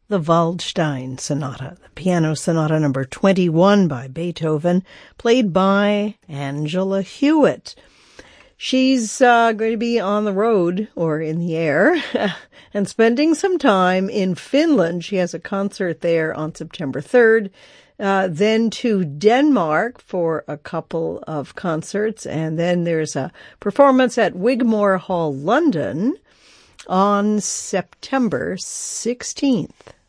the Waldstein Sonata, the piano sonata number 21 by Beethoven, played by Angela Hewitt. She's going to be on the road, or in the air, and spending some time in Finland. She has a concert there on September 3rd, then to Denmark for a couple of concerts, and then there's a performance at Wigmore Hall, London, on September 16th.